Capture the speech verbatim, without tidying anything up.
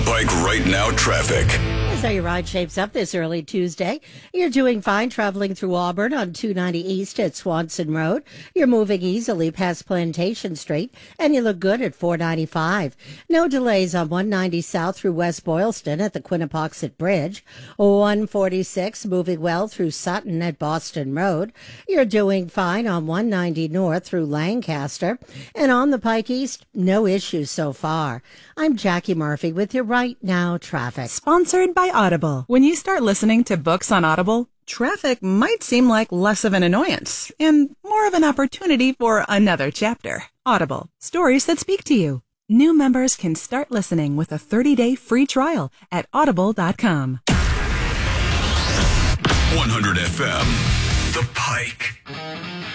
Bike Right Now traffic. Here's how your ride shapes up this early Tuesday. You're doing fine traveling through Auburn on two ninety East at Swanson Road. You're moving easily past Plantation Street, and you look good at four ninety-five. No delays on one ninety South through West Boylston at the Quinnipoxet Bridge. one forty-six moving well through Sutton at Boston Road. You're doing fine on one ninety North through Lancaster. And on the Pike East, no issues so far. I'm Jackie Murphy with your Right Now traffic. Sponsored by Audible. When you start listening to books on Audible, traffic might seem like less of an annoyance and more of an opportunity for another chapter. Audible. Stories that speak to you. New members can start listening with a thirty-day free trial at audible dot com. one hundred F M, The Pike.